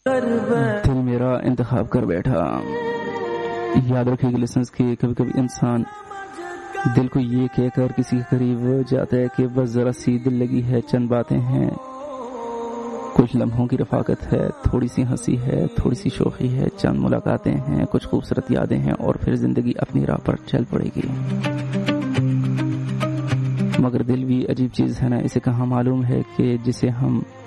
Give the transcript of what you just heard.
दिल मेरा इंतखाब कर बैठा। याद रखिएगा लिसनर्स कि कभी कभी इंसान दिल को ये कहकर किसी के करीब जाता है कि बस जरा सी दिल लगी है, चंद बातें हैं, कुछ लम्हों की रफाकत है, थोड़ी सी हंसी है, थोड़ी सी शोखी है, चंद मुलाकातें हैं, कुछ खूबसूरत यादें हैं और फिर जिंदगी अपनी राह पर चल पड़ेगी। मगर दिल भी अजीब चीज है ना, इसे कहाँ मालूम है कि जिसे हम